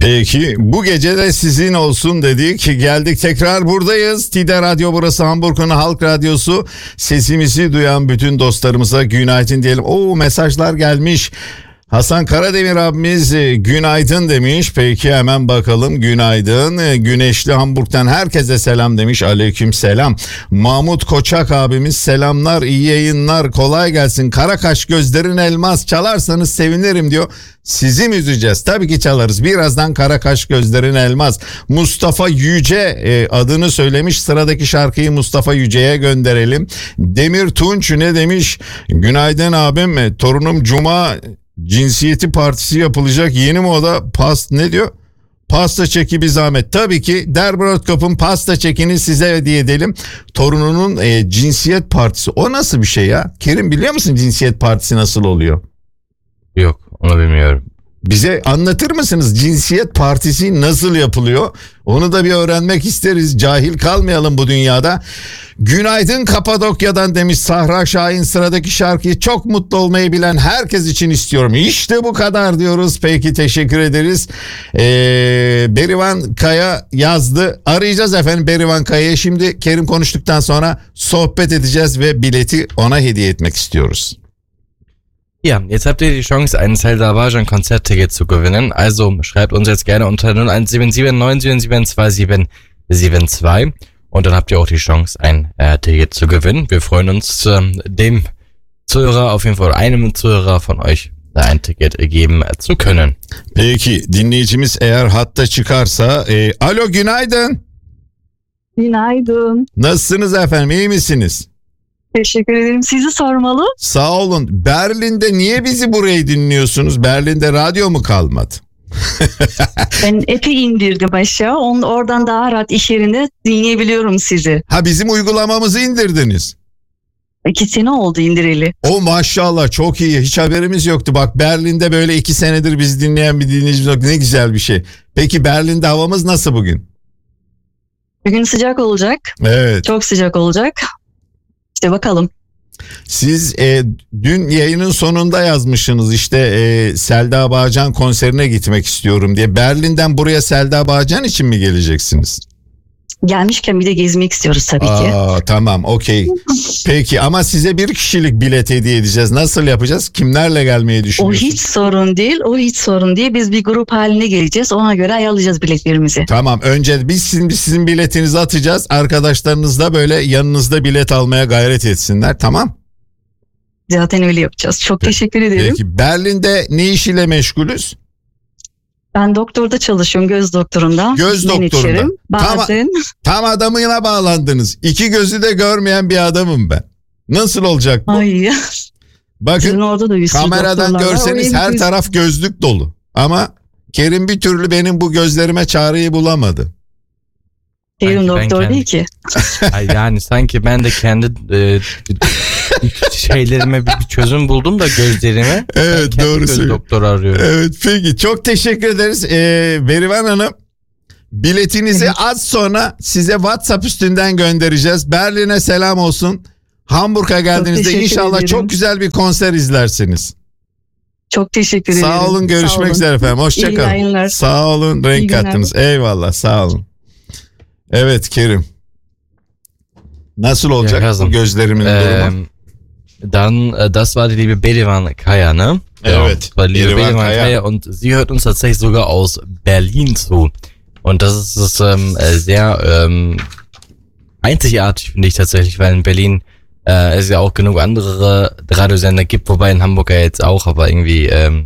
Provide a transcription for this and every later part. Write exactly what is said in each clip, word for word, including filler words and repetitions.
Peki bu gece de sizin olsun dedik. Geldik, tekrar buradayız. Tide Radyo, burası Hamburg'un halk radyosu. Sesimizi duyan bütün dostlarımıza günaydın diyelim. Oo, mesajlar gelmiş. Hasan Karademir abimiz günaydın demiş. Peki hemen bakalım. Günaydın. Güneşli Hamburg'tan herkese selam demiş. Aleyküm selam. Mahmut Koçak abimiz selamlar, iyi yayınlar, kolay gelsin. Karakaş gözlerin elmas, çalarsanız sevinirim diyor. Sizi mi üzeceğiz? Tabii ki çalarız. Birazdan Karakaş gözlerin elmas. Mustafa Yüce e, adını söylemiş. Sıradaki şarkıyı Mustafa Yüce'ye gönderelim. Demir Tunç ne demiş? Günaydın abim. E, torunum Cuma cinsiyeti partisi yapılacak, yeni moda past ne diyor? Pasta çeki bir zahmet. Tabii ki Der Brotkop'un pasta çekini size hediye edelim. Torununun e, cinsiyet partisi. O nasıl bir şey ya? Kerim, biliyor musun cinsiyet partisi nasıl oluyor? Yok, onu bilmiyorum. Bize anlatır mısınız? Cinsiyet partisi nasıl yapılıyor? Onu da bir öğrenmek isteriz. Cahil kalmayalım bu dünyada. Günaydın Kapadokya'dan demiş Sahra Şahin. Sıradaki şarkıyı çok mutlu olmayı bilen herkes için istiyorum. İşte bu kadar diyoruz. Peki, teşekkür ederiz. Ee, Berivan Kaya yazdı. Arayacağız efendim Berivan Kaya'yı. Şimdi Kerim konuştuktan sonra sohbet edeceğiz ve bileti ona hediye etmek istiyoruz. Ja, jetzt habt ihr die Chance, ein Zelda Vajan Konzertticket zu gewinnen. Also schreibt uns jetzt gerne unter null eins sieben sieben neun sieben sieben zwei sieben sieben zwei und dann habt ihr auch die Chance, ein äh, Ticket zu gewinnen. Wir freuen uns, ähm, dem Zuhörer, auf jeden Fall einem Zuhörer von euch ein Ticket geben zu können. Peki, dinleyicimiz eğer hatta çıkarsa, e, alo, günaydın. Günaydın. Nasılsınız efendim, iyi misiniz? Teşekkür ederim. Sizi sormalı. Sağ olun. Berlin'de niye bizi burayı dinliyorsunuz? Berlin'de radyo mu kalmadı? Ben app'i indirdim aşağı. Onu, oradan daha rahat iş yerinde dinleyebiliyorum sizi. Ha, bizim uygulamamızı indirdiniz. İki sene oldu indireli. O maşallah, çok iyi. Hiç haberimiz yoktu. Bak, Berlin'de böyle iki senedir bizi dinleyen bir dinleyicimiz yok. Ne güzel bir şey. Peki Berlin'de havamız nasıl bugün? Bugün sıcak olacak. Evet. Çok sıcak olacak. İşte bakalım. Siz e, dün yayının sonunda yazmışsınız işte e, Selda Bağcan konserine gitmek istiyorum diye. Berlin'den buraya Selda Bağcan için mi geleceksiniz? Gelmişken bir de gezmek istiyoruz tabii ki. Aa, tamam, okey. Peki ama size bir kişilik bilet hediye edeceğiz. Nasıl yapacağız? Kimlerle gelmeyi O düşünüyorsunuz? hiç sorun değil. O hiç sorun değil. Biz bir grup haline geleceğiz. Ona göre ayarlayacağız biletlerimizi. Tamam, önce biz sizin, sizin biletinizi atacağız. Arkadaşlarınız da böyle yanınızda bilet almaya gayret etsinler, tamam? Zaten öyle yapacağız. Çok Peki, teşekkür ederim. Peki Berlin'de ne iş ile meşgulüz? Ben doktorda çalışıyorum. Göz doktorunda. Göz doktorunda. Menajyerim. Bazen. Tam, tam adamına bağlandınız. İki gözü de görmeyen bir adamım ben. Nasıl olacak bu? Ay. Bakın, Sizin orada da bir sürü kameradan doktorlar var. görseniz Oraya her bir- taraf gözlük dolu. Ama Kerim bir türlü benim bu gözlerime çareyi bulamadı. Kerim Sanki ben doktor kendim- değil ki. Ay, yani sanki ben de kendi e, şeylerime bir, bir çözüm buldum da gözlerime. Evet, Ben kendi doğru göz söylüyorsun. doktoru arıyorum. Evet, peki, çok teşekkür ederiz. Ee, Berivan Hanım, biletinizi az sonra size WhatsApp üstünden göndereceğiz. Berlin'e selam olsun. Hamburg'a geldiğinizde teşekkür inşallah ederim. çok güzel bir konser izlersiniz. Çok teşekkür ederim. Sağ olun, görüşmek Sağ olun. üzere efendim. İyi Hoşçakalın. yayınlar. Sağ olun, renk İyi günler. kattınız. Eyvallah, sağ olun. Evet Kerim. Nasıl olacak Ya kızım, bu gözlerimin durumu? Ähm, dann, äh, das war die liebe Berivan Kaya, ne? Evet, das war die liebe Berivan Berivan Kaya. Kaya und sie hört uns tatsächlich sogar aus Berlin zu. Und das ist, ist ähm, äh, sehr ähm, einzigartig, finde ich tatsächlich, weil in Berlin äh, es ja auch genug andere Radiosender gibt, wobei in Hamburg ja jetzt auch, aber irgendwie ähm,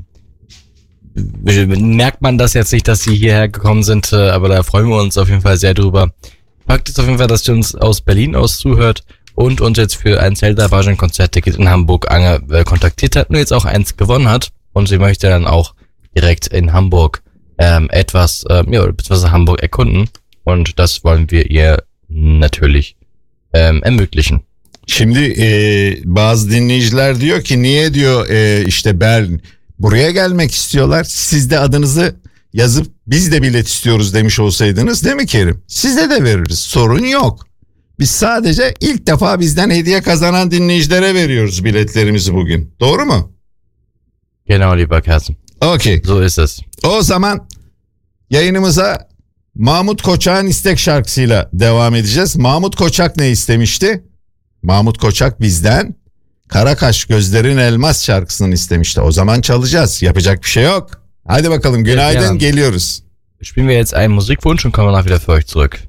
merkt man das jetzt nicht, dass sie hierher gekommen sind, äh, aber da freuen wir uns auf jeden Fall sehr drüber. Fakt ist auf jeden Fall, dass sie uns aus Berlin aus zuhört und uns jetzt für ein Zelda Vajan Konzertticket in Hamburg ange äh, kontaktiert hat und jetzt auch eins gewonnen hat. Und sie möchte dann auch direkt in Hamburg ähm, etwas, ähm, ja, beziehungsweise Hamburg erkunden. Und das wollen wir ihr natürlich ähm, ermöglichen. Şimdi e, bazı dinleyiciler diyor ki niye diyor e, işte Berlin buraya gelmek istiyorlar. Siz de adınızı yazıp biz de bilet istiyoruz demiş olsaydınız, değil mi Kerim? Size de veririz, sorun yok. Biz sadece ilk defa bizden hediye kazanan dinleyicilere veriyoruz biletlerimizi bugün. Doğru mu? Genau, lieber Kersten. Okey. So ist es. O zaman Yayınımıza Mahmut Koçak'ın istek şarkısıyla devam edeceğiz. Mahmut Koçak ne istemişti? Mahmut Koçak bizden Karakaş Gözlerin Elmas şarkısını istemişti. O zaman çalacağız. Yapacak bir şey yok. Hadi bakalım, günaydın, Ja, ja. geliyoruz. Spielen wir jetzt einen Musikwunsch und kommen danach wieder für euch zurück.